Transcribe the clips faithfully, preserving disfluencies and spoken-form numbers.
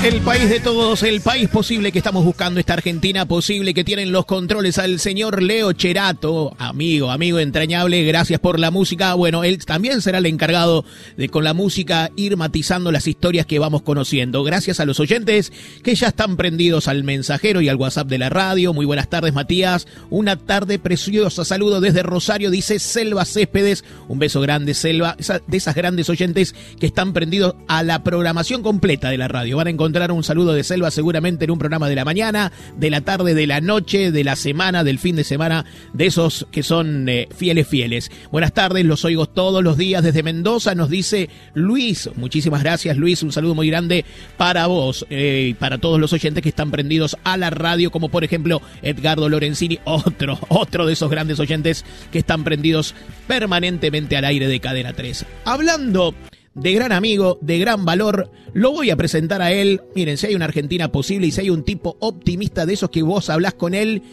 El país de todos, el país posible que estamos buscando, esta Argentina posible que tienen los controles al señor Leo Cherato, amigo, amigo entrañable, gracias por la música. Bueno, él también será el encargado de con la música ir matizando las historias que vamos conociendo. Gracias a los oyentes que ya están prendidos al mensajero y al WhatsApp de la radio. Muy buenas tardes, Matías. Una tarde preciosa. Saludo desde Rosario, dice Selva Céspedes. Un beso grande, Selva, esa, de esas grandes oyentes que están prendidos a la programación completa de la radio. Van a encontrar un saludo de Selva seguramente en un programa de la mañana, de la tarde, de la noche, de la semana, del fin de semana, de esos que son eh, fieles, fieles. Buenas tardes, los oigo todos los días desde Mendoza, nos dice Luis. Muchísimas gracias, Luis, un saludo muy grande para vos eh, y para todos los oyentes que están prendidos a la radio, como por ejemplo Edgardo Lorenzini, otro, otro de esos grandes oyentes que están prendidos permanentemente al aire de Cadena tres. Hablando de gran amigo, de gran valor, lo voy a presentar a él. Miren, si hay una Argentina posible y si hay un tipo optimista de esos que vos hablás con él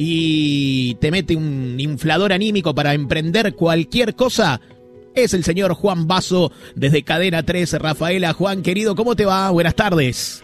y te mete un inflador anímico para emprender cualquier cosa, es el señor Juan Basso desde Cadena tres. Rafaela, Juan, querido, ¿cómo te va? Buenas tardes.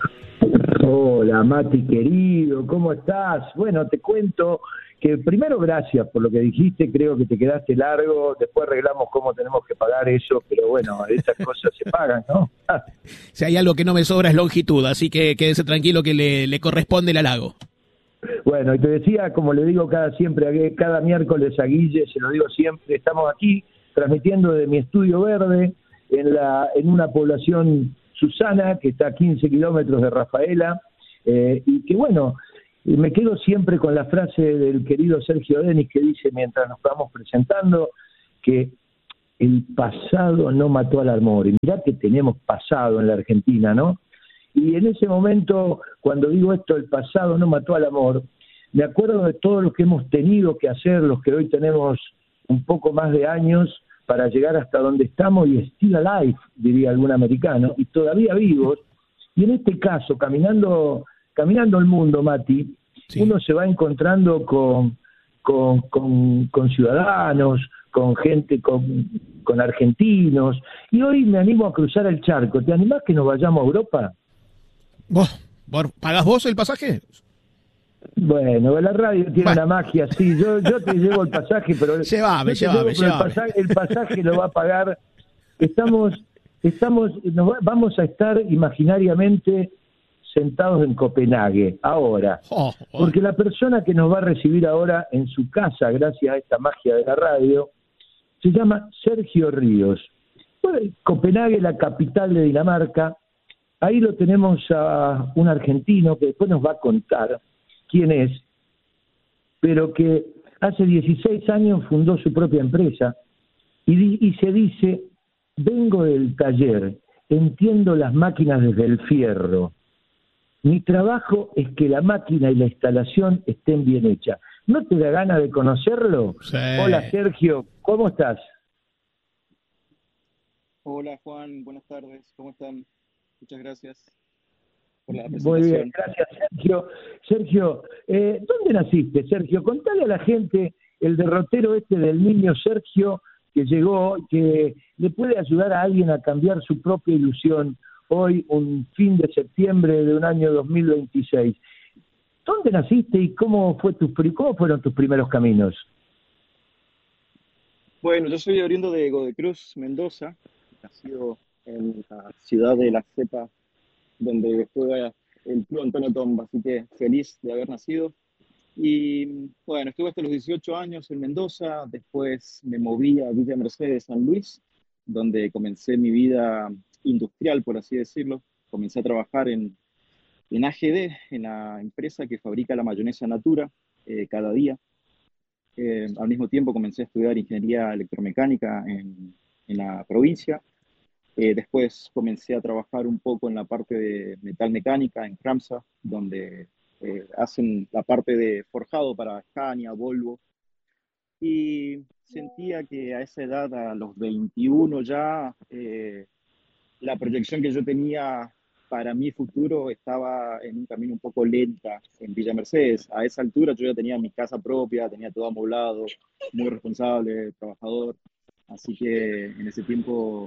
Hola, Mati, querido, ¿cómo estás? Bueno, te cuento que primero gracias por lo que dijiste, creo que te quedaste largo, después arreglamos cómo tenemos que pagar eso, pero bueno, esas cosas se pagan, ¿no? Si hay algo que no me sobra es longitud, así que quédese tranquilo que le, le corresponde el halago. Bueno, y te decía, como le digo cada siempre, cada miércoles a Guille, se lo digo siempre, estamos aquí transmitiendo desde mi estudio verde, en, la, en una población Susana, que está a quince kilómetros de Rafaela, eh, y que bueno, y me quedo siempre con la frase del querido Sergio Denis que dice, mientras nos vamos presentando, que el pasado no mató al amor. Y mirá que tenemos pasado en la Argentina, ¿no? Y en ese momento, cuando digo esto, el pasado no mató al amor, me acuerdo de todo lo que hemos tenido que hacer, los que hoy tenemos un poco más de años, para llegar hasta donde estamos y still alive, diría algún americano, y todavía vivos. Y en este caso, caminando... Caminando el mundo, Mati, sí, uno se va encontrando con, con, con, con ciudadanos, con gente, con, con argentinos, y hoy me animo a cruzar el charco. ¿Te animás que nos vayamos a Europa? ¿Vos, ¿Pagás vos el pasaje? Bueno, la radio tiene bueno. Una magia, sí, yo, yo te llevo el pasaje, pero llévame, llévame, llevo, el, pasaje, el pasaje lo va a pagar. Estamos, estamos, nos va, vamos a estar imaginariamente sentados en Copenhague, ahora, oh, oh. porque la persona que nos va a recibir ahora en su casa, gracias a esta magia de la radio, se llama Sergio Ríos. Bueno, Copenhague, la capital de Dinamarca, ahí lo tenemos a un argentino que después nos va a contar quién es, pero que hace dieciséis años fundó su propia empresa y, di- y se dice, vengo del taller, entiendo las máquinas desde el fierro. Mi trabajo es que la máquina y la instalación estén bien hechas. ¿No te da ganas de conocerlo? Sí. Hola, Sergio, ¿cómo estás? Hola, Juan, buenas tardes, ¿cómo están? Muchas gracias por la presentación. Muy bien, gracias, Sergio. Sergio, eh, ¿dónde naciste, Sergio? Contale a la gente el derrotero este del niño Sergio que llegó, que le puede ayudar a alguien a cambiar su propia ilusión hoy, un fin de septiembre de un año dos mil veintiséis. ¿Dónde naciste y cómo fue tus, cómo fueron tus primeros caminos? Bueno, yo soy oriundo de Godecruz, Mendoza, nacido en la ciudad de La Cepa, donde juega el Club Antonio Tomba, así que feliz de haber nacido. Y bueno, estuve hasta los dieciocho años en Mendoza, después me moví a Villa Mercedes, San Luis, donde comencé mi vida industrial, por así decirlo. Comencé a trabajar en, en A G D, en la empresa que fabrica la mayonesa Natura, eh, cada día. Eh, al mismo tiempo comencé a estudiar ingeniería electromecánica en, en la provincia. Eh, después comencé a trabajar un poco en la parte de metalmecánica en Cramsa, donde eh, hacen la parte de forjado para Scania, Volvo. Y sentía que a esa edad, a los veintiuno ya, eh, la proyección que yo tenía para mi futuro estaba en un camino un poco lenta en Villa Mercedes. A esa altura yo ya tenía mi casa propia, tenía todo amoblado, muy responsable, trabajador. Así que en ese tiempo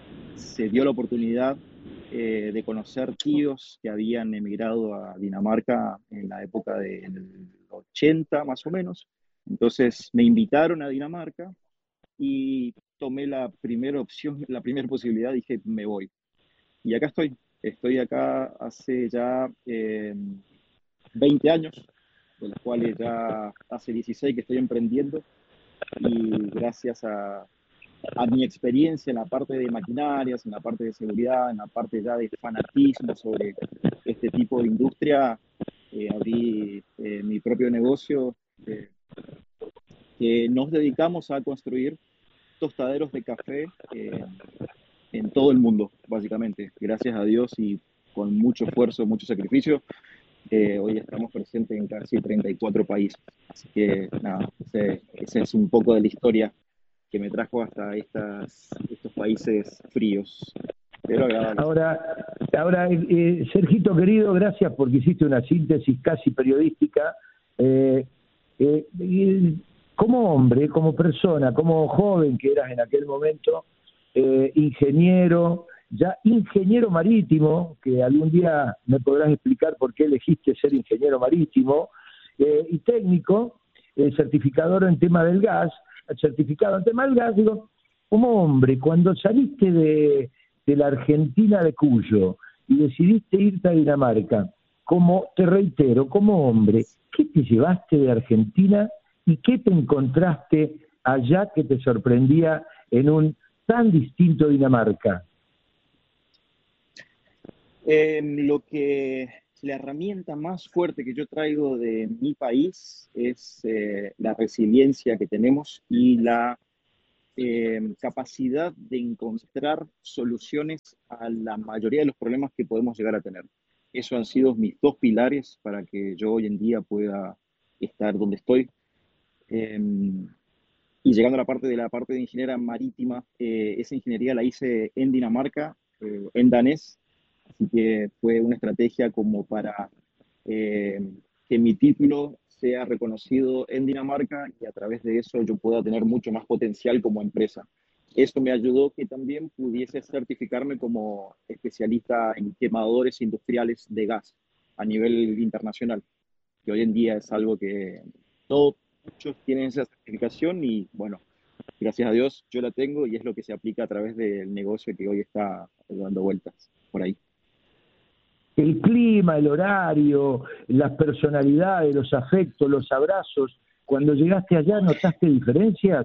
se dio la oportunidad eh, de conocer tíos que habían emigrado a Dinamarca en la época del ochenta más o menos. Entonces me invitaron a Dinamarca y tomé la primera opción, la primera posibilidad, dije, me voy. Y acá estoy. Estoy acá hace ya eh, veinte años, de los cuales ya hace dieciséis que estoy emprendiendo y gracias a, a mi experiencia en la parte de maquinarias, en la parte de seguridad, en la parte ya de fanatismo sobre este tipo de industria, eh, abrí eh, mi propio negocio eh, que nos dedicamos a construir tostaderos de café eh, en todo el mundo, básicamente. Gracias a Dios y con mucho esfuerzo, mucho sacrificio, eh, hoy estamos presentes en casi treinta y cuatro países. Así que nada, ese, ese es un poco de la historia que me trajo hasta estas, estos países fríos, pero agradables. Ahora, ahora eh, Sergito querido, gracias porque hiciste una síntesis casi periodística. Eh, eh, y como hombre, como persona, como joven que eras en aquel momento, eh, ingeniero, ya ingeniero marítimo, que algún día me podrás explicar por qué elegiste ser ingeniero marítimo, eh, y técnico, eh, certificador en tema del gas, certificado en tema del gas, digo, como hombre, cuando saliste de, de la Argentina de Cuyo y decidiste irte a Dinamarca, como, te reitero, como hombre, ¿qué te llevaste de Argentina y qué te encontraste allá que te sorprendía en un tan distinto Dinamarca? Eh, lo que la herramienta más fuerte que yo traigo de mi país es eh, la resiliencia que tenemos y la eh, capacidad de encontrar soluciones a la mayoría de los problemas que podemos llegar a tener. Esos han sido mis dos pilares para que yo hoy en día pueda estar donde estoy. Eh, y llegando a la parte de la parte de ingeniería marítima, eh, esa ingeniería la hice en Dinamarca, eh, en danés. Así que fue una estrategia como para eh, que mi título sea reconocido en Dinamarca y a través de eso yo pueda tener mucho más potencial como empresa. Esto me ayudó que también pudiese certificarme como especialista en quemadores industriales de gas a nivel internacional, que hoy en día es algo que todos, muchos tienen esa certificación y bueno, gracias a Dios yo la tengo y es lo que se aplica a través del negocio que hoy está dando vueltas por ahí. El clima, el horario, las personalidades, los afectos, los abrazos, cuando llegaste allá, ¿notaste diferencias?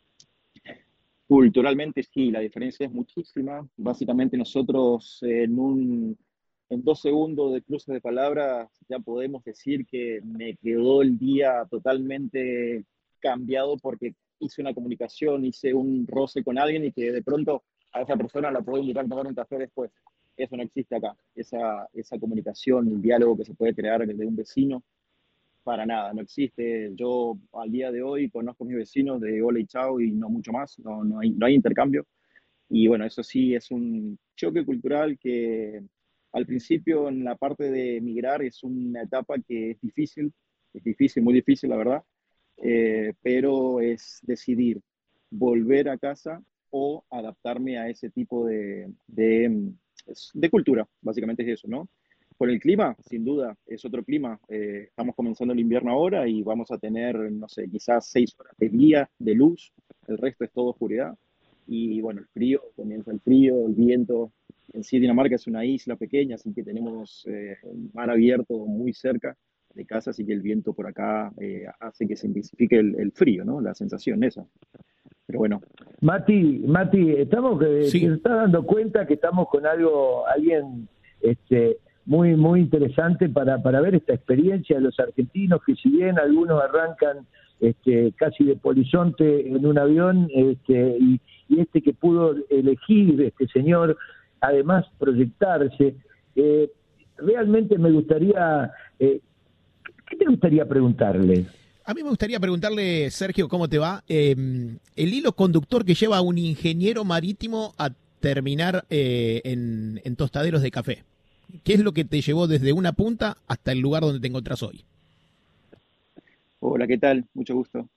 Culturalmente sí, la diferencia es muchísima. Básicamente nosotros en un, en dos segundos de cruce de palabras ya podemos decir que me quedó el día totalmente cambiado porque hice una comunicación, hice un roce con alguien y que de pronto a esa persona la puedo invitar a tomar un café después. Eso no existe acá, esa, esa comunicación, el diálogo que se puede crear desde un vecino, para nada, no existe. Yo al día de hoy conozco a mis vecinos de hola y chao y no mucho más, no, no hay, no hay intercambio. Y bueno, eso sí es un choque cultural que al principio en la parte de emigrar es una etapa que es difícil, es difícil, muy difícil la verdad, eh, pero es decidir volver a casa o adaptarme a ese tipo de, de, de cultura, básicamente es eso, ¿no? Por el clima, sin duda, es otro clima. Eh, estamos comenzando el invierno ahora y vamos a tener, no sé, quizás seis horas de día de luz, el resto es todo oscuridad. Y bueno, el frío, comienza el frío, el viento. En sí, Dinamarca es una isla pequeña, así que tenemos eh, el mar abierto muy cerca de casa, así que el viento por acá eh, hace que se intensifique el, el frío, ¿no? La sensación esa. Pero bueno. Mati, Mati, estamos, eh, Sí. ¿te estás dando cuenta que estamos con algo, alguien este, muy muy interesante para, para ver esta experiencia de los argentinos, que si bien algunos arrancan este, casi de polizonte en un avión, este, y, y este que pudo elegir, este señor, además proyectarse, eh, realmente me gustaría, eh, ¿qué te gustaría preguntarle? A mí me gustaría preguntarle, Sergio, ¿cómo te va? Eh, el hilo conductor que lleva a un ingeniero marítimo a terminar eh, en, en tostaderos de café. ¿Qué es lo que te llevó desde una punta hasta el lugar donde te encontrás hoy? Hola, ¿qué tal? Mucho gusto.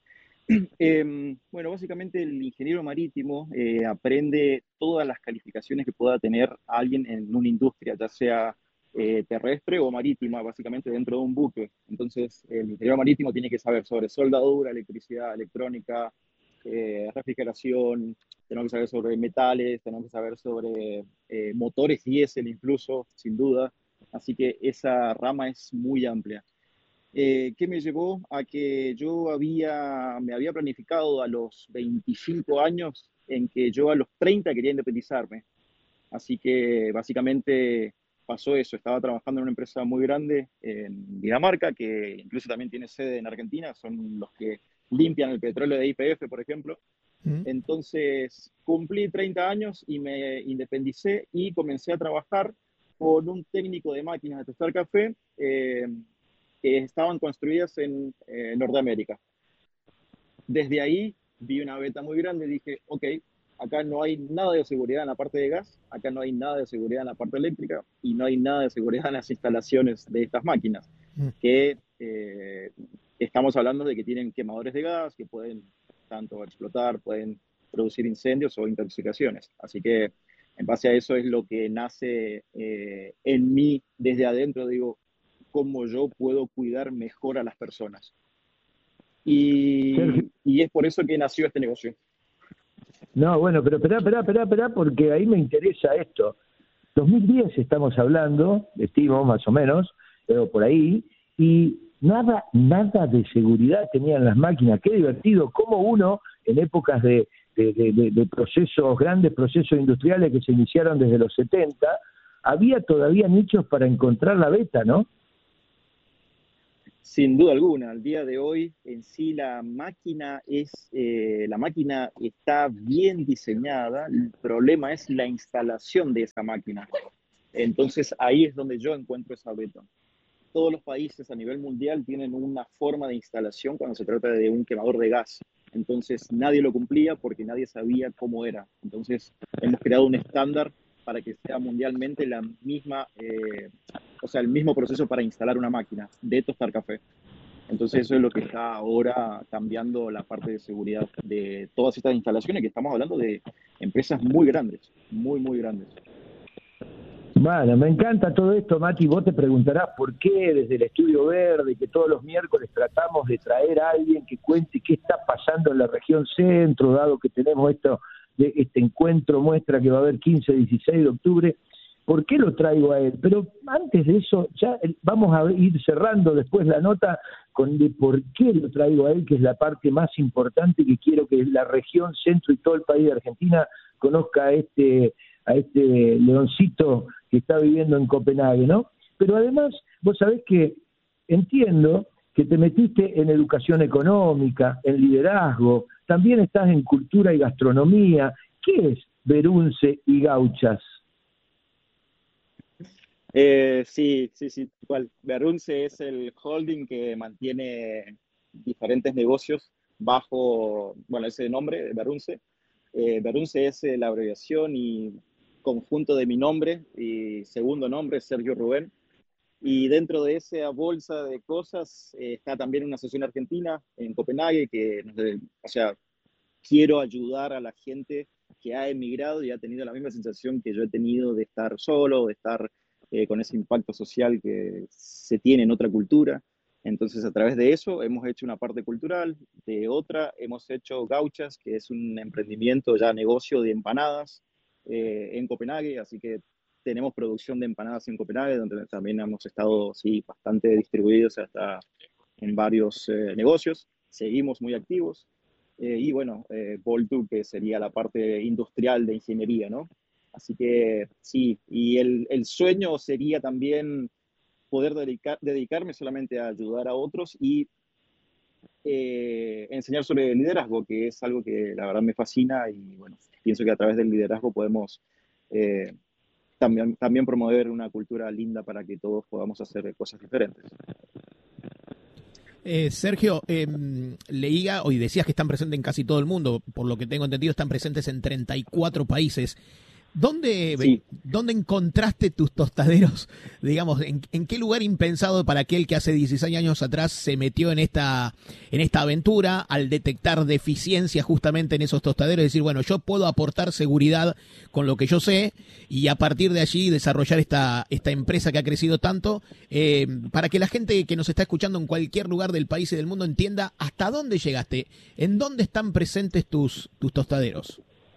Eh, bueno, básicamente el ingeniero marítimo eh, aprende todas las calificaciones que pueda tener alguien en una industria, ya sea eh, terrestre o marítima, básicamente dentro de un buque. Entonces, el ingeniero marítimo tiene que saber sobre soldadura, electricidad, electrónica, eh, refrigeración, tenemos que saber sobre metales, tenemos que saber sobre eh, motores diésel incluso, sin duda. Así que esa rama es muy amplia. Eh, que me llevó a que yo había, me había planificado a los veinticinco años en que yo a los treinta quería independizarme. Así que básicamente pasó eso. Estaba trabajando en una empresa muy grande en Dinamarca, que incluso también tiene sede en Argentina, son los que limpian el petróleo de Y P F, por ejemplo. Mm. Entonces cumplí treinta años y me independicé y comencé a trabajar con un técnico de máquinas de tostar café. Eh, que estaban construidas en eh, Norteamérica. Desde ahí vi una beta muy grande y dije, ok, acá no hay nada de seguridad en la parte de gas, acá no hay nada de seguridad en la parte eléctrica y no hay nada de seguridad en las instalaciones de estas máquinas, Mm. que eh, estamos hablando de que tienen quemadores de gas, que pueden tanto explotar, pueden producir incendios o intoxicaciones. Así que en base a eso es lo que nace eh, en mí desde adentro, digo, cómo yo puedo cuidar mejor a las personas. Sergio, Y, y es por eso que nació este negocio. no, bueno, pero espera, espera, espera, espera, porque ahí me interesa esto. dos mil diez estamos hablando, estimo más o menos, pero por ahí, y nada, nada de seguridad tenían las máquinas. Qué divertido, cómo uno, en épocas de, de, de, de, de procesos, grandes procesos industriales que se iniciaron desde los setenta, había todavía nichos para encontrar la beta, ¿no? Sin duda alguna, al día de hoy en sí la máquina es eh, la máquina está bien diseñada, el problema es la instalación de esa máquina. Entonces ahí es donde yo encuentro esa beta. Todos los países a nivel mundial tienen una forma de instalación cuando se trata de un quemador de gas. Entonces nadie lo cumplía porque nadie sabía cómo era. Entonces hemos creado un estándar para que sea mundialmente la misma, eh, o sea, el mismo proceso para instalar una máquina de tostar café. Entonces eso es lo que está ahora cambiando la parte de seguridad de todas estas instalaciones, que estamos hablando de empresas muy grandes, muy, muy grandes. Bueno, me encanta todo esto, Mati. Vos te preguntarás por qué desde el Estudio Verde, que todos los miércoles tratamos de traer a alguien que cuente qué está pasando en la región centro, dado que tenemos esto, de este encuentro muestra que va a haber quince, dieciséis de octubre. ¿Por qué lo traigo a él? Pero antes de eso, ya vamos a ir cerrando después la nota con de por qué lo traigo a él, que es la parte más importante que quiero que la región centro y todo el país de Argentina conozca a este, a este leoncito que está viviendo en Copenhague, ¿no? Pero además, vos sabés que entiendo que te metiste en educación económica, en liderazgo, también estás en cultura y gastronomía. ¿Qué es Berunce y Gauchas? Eh, sí, sí, sí, igual. Berunce es el holding que mantiene diferentes negocios bajo, bueno, ese nombre, Berunce. Eh, Berunce es eh, la abreviación y conjunto de mi nombre y segundo nombre, Sergio Rubén. Y dentro de esa bolsa de cosas eh, está también una asociación argentina en Copenhague que, o sea, quiero ayudar a la gente que ha emigrado y ha tenido la misma sensación que yo he tenido de estar solo, de estar eh, con ese impacto social que se tiene en otra cultura. Entonces, a través de eso hemos hecho una parte cultural, de otra hemos hecho Gauchas, que es un emprendimiento ya negocio de empanadas eh, en Copenhague, así que tenemos producción de empanadas en Copenhague, donde también hemos estado, sí, bastante distribuidos hasta en varios eh, negocios. Seguimos muy activos. Eh, y bueno, eh, Voltu, que sería la parte industrial de ingeniería, ¿no? Así que sí, y el, el sueño sería también poder dedicar, dedicarme solamente a ayudar a otros y eh, enseñar sobre liderazgo, que es algo que la verdad me fascina y bueno, pienso que a través del liderazgo podemos eh, también, también promover una cultura linda para que todos podamos hacer cosas diferentes. Eh, Sergio, eh, leía, hoy decías que están presentes en casi todo el mundo, por lo que tengo entendido están presentes en treinta y cuatro países. ¿Dónde, Sí. ¿Dónde encontraste tus tostaderos? Digamos, ¿en, ¿en qué lugar impensado para aquel que hace dieciséis años atrás se metió en esta, en esta aventura al detectar deficiencias justamente en esos tostaderos? Es decir, bueno, yo puedo aportar seguridad con lo que yo sé y a partir de allí desarrollar esta, esta empresa que ha crecido tanto, eh, para que la gente que nos está escuchando en cualquier lugar del país y del mundo entienda hasta dónde llegaste, en dónde están presentes tus, tus tostaderos.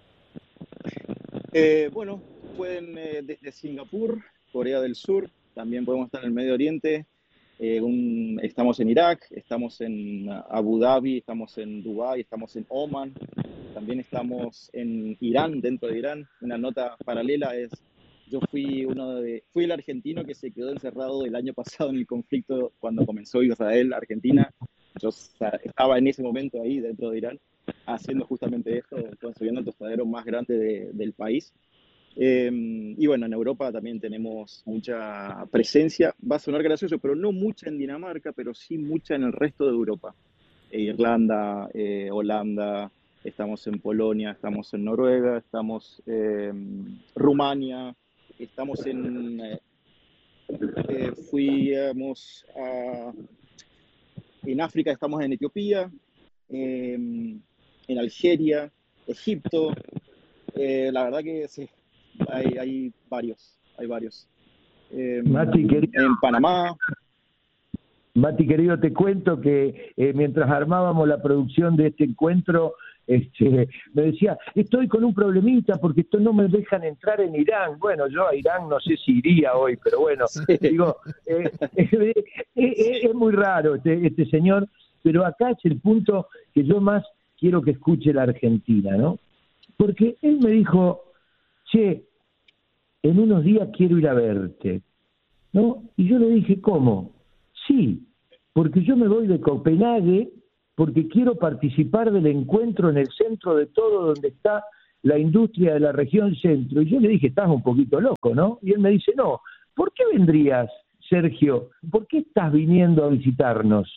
Eh, bueno, pueden eh, desde Singapur, Corea del Sur, también podemos estar en el Medio Oriente, eh, un, estamos en Irak, estamos en Abu Dhabi, estamos en Dubái, estamos en Oman, también estamos en Irán, dentro de Irán. Una nota paralela es, yo fui uno de, fui el argentino que se quedó encerrado el año pasado en el conflicto cuando comenzó Israel-Argentina. Yo estaba en ese momento ahí dentro de Irán, haciendo justamente esto, construyendo el tostadero más grande de, del país. Eh, y bueno, en Europa también tenemos mucha presencia. Va a sonar gracioso, pero no mucha en Dinamarca, pero sí mucha en el resto de Europa. Eh, Irlanda, eh, Holanda, estamos en Polonia, estamos en Noruega, estamos en eh, Rumania, estamos en... Eh, eh, fuimos a... En África, estamos en Etiopía, eh, en Algeria, Egipto, eh, la verdad que sí, hay, hay varios, hay varios. Eh, Mati, querido, en Panamá. Mati, querido, te cuento que eh, mientras armábamos la producción de este encuentro, este, me decía, estoy con un problemita porque esto no me dejan entrar en Irán. Bueno, yo a Irán no sé si iría hoy, pero bueno, sí. digo, eh, eh, eh, es muy raro este, este señor, pero acá es el punto que yo más quiero que escuche la Argentina, ¿no? Porque él me dijo, che, en unos días quiero ir a verte, ¿no? Y yo le dije, ¿cómo? Sí, porque yo me voy de Copenhague porque quiero participar del encuentro en el centro de todo donde está la industria de la región centro. Y yo le dije, estás un poquito loco, ¿no? Y él me dice, no, ¿por qué vendrías, Sergio? ¿Por qué estás viniendo a visitarnos?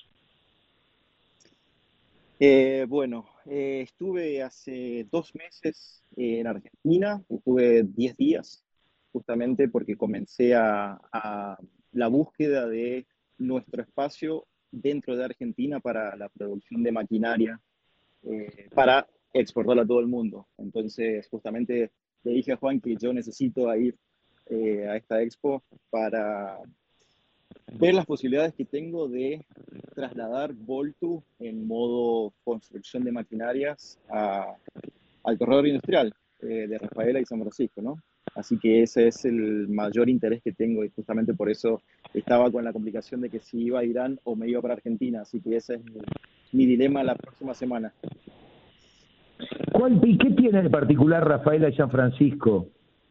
Eh, bueno, eh, estuve hace dos meses en Argentina, estuve diez días, justamente porque comencé a, a la búsqueda de nuestro espacio dentro de Argentina para la producción de maquinaria, eh, para exportarla a todo el mundo. Entonces, justamente le dije a Juan que yo necesito ir eh, a esta expo para ver las posibilidades que tengo de trasladar Voltu en modo construcción de maquinarias a, al corredor industrial eh, de Rafaela y San Francisco, ¿no? Así que ese es el mayor interés que tengo y justamente por eso estaba con la complicación de que si iba a Irán o me iba para Argentina. Así que ese es mi, mi dilema la próxima semana. ¿Cuál, ¿Y qué tiene de particular Rafaela y San Francisco?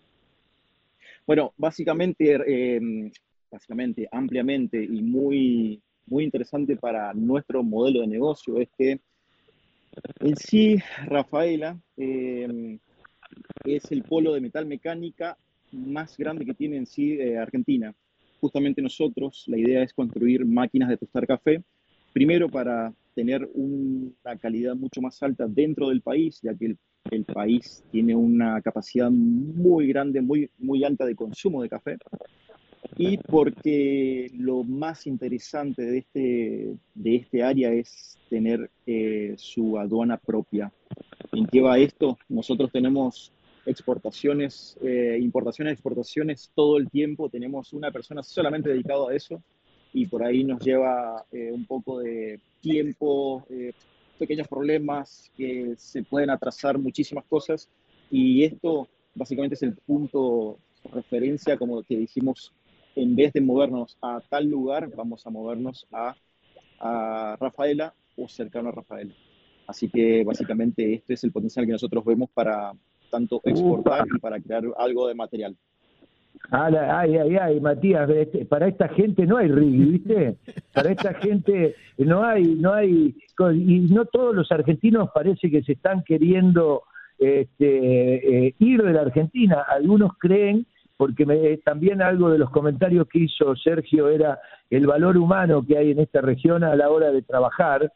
Bueno, básicamente, eh, básicamente, ampliamente y muy, muy interesante para nuestro modelo de negocio es que en sí Rafaela eh, es el polo de metal mecánica más grande que tiene en sí eh, Argentina. Justamente nosotros, la idea es construir máquinas de tostar café, primero para tener una calidad mucho más alta dentro del país, ya que el, el país tiene una capacidad muy grande, muy, muy alta de consumo de café, y porque lo más interesante de este, de este área es tener eh, su aduana propia. ¿En qué va esto? Nosotros tenemos exportaciones, eh, importaciones, exportaciones todo el tiempo. Tenemos una persona solamente dedicada a eso y por ahí nos lleva eh, un poco de tiempo, eh, pequeños problemas que se pueden atrasar muchísimas cosas y esto básicamente es el punto de referencia, como que dijimos, en vez de movernos a tal lugar, vamos a movernos a, a Rafaela o cercano a Rafaela. Así que básicamente este es el potencial que nosotros vemos para tanto exportar Upa. y para crear algo de material. Ay, ay, ay, Matías, para esta gente no hay rigui, ¿viste? Para esta gente no hay, no hay, y no todos los argentinos parece que se están queriendo este, eh, ir de la Argentina. Algunos creen, porque me, también algo de los comentarios que hizo Sergio era el valor humano que hay en esta región a la hora de trabajar.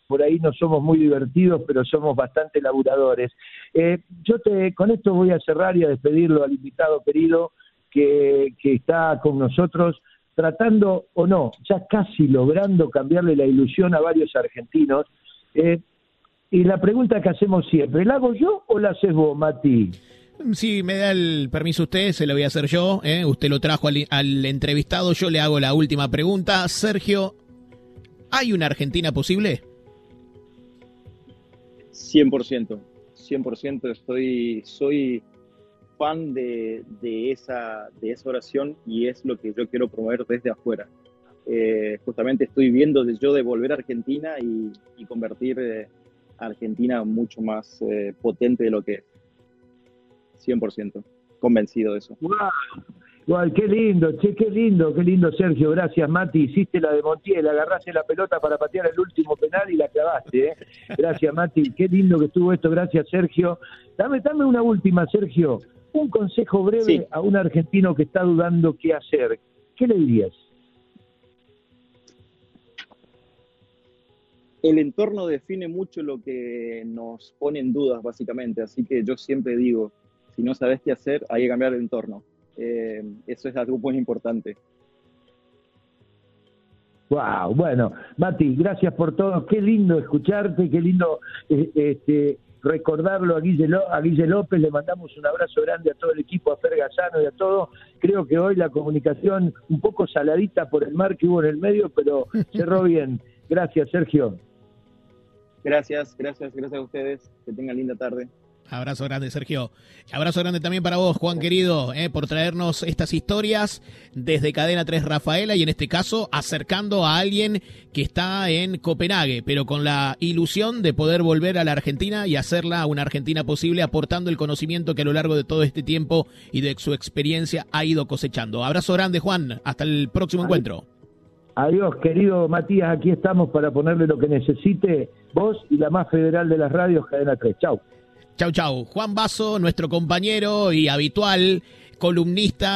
por ahí no somos muy divertidos, pero somos bastante laburadores. Eh, yo te, con esto voy a cerrar y a despedirlo al invitado querido que, que está con nosotros, tratando, o no, ya casi logrando cambiarle la ilusión a varios argentinos. Eh, y la pregunta que hacemos siempre, ¿la hago yo o la haces vos, Mati? Si me da el permiso usted, se lo voy a hacer yo. ¿eh? Usted lo trajo al, al entrevistado, yo le hago la última pregunta. Sergio, ¿hay una Argentina posible? cien por ciento, cien por ciento estoy, soy fan de, de, esa, de esa oración y es lo que yo quiero promover desde afuera. Eh, justamente estoy viendo de yo de volver a Argentina y, y convertir eh, a Argentina mucho más eh, potente de lo que es. cien por ciento, convencido de eso. ¡Wow! Wow, qué lindo, che, qué lindo, qué lindo, Sergio. Gracias, Mati. Hiciste la de Montiel, agarraste la pelota para patear el último penal y la clavaste, ¿eh? Gracias, Mati. Qué lindo que estuvo esto. Gracias, Sergio. Dame, dame una última, Sergio. Un consejo breve sí. a un argentino que está dudando qué hacer. ¿Qué le dirías? El entorno define mucho lo que nos pone en dudas, básicamente. Así que yo siempre digo, si no sabes qué hacer, hay que cambiar el entorno. Eh, eso es algo muy importante. Wow, bueno, Mati, gracias por todo. Qué lindo escucharte, qué lindo eh, este, recordarlo a Guille, a Guille López. Le mandamos un abrazo grande a todo el equipo, a Fer Gazzano y a todo. Creo que hoy la comunicación un poco saladita por el mar que hubo en el medio, pero cerró bien. Gracias, Sergio. Gracias, gracias, gracias a ustedes. Que tengan linda tarde. Abrazo grande, Sergio. Abrazo grande también para vos, Juan querido, eh, por traernos estas historias desde Cadena tres Rafaela y en este caso acercando a alguien que está en Copenhague, pero con la ilusión de poder volver a la Argentina y hacerla una Argentina posible, aportando el conocimiento que a lo largo de todo este tiempo y de su experiencia ha ido cosechando. Abrazo grande, Juan. Hasta el próximo Adiós. encuentro. Adiós, querido Matías. Aquí estamos para ponerle lo que necesite vos y la más federal de las radios, Cadena tres. Chau. Chau, chau. Juan Basso, nuestro compañero y habitual columnista.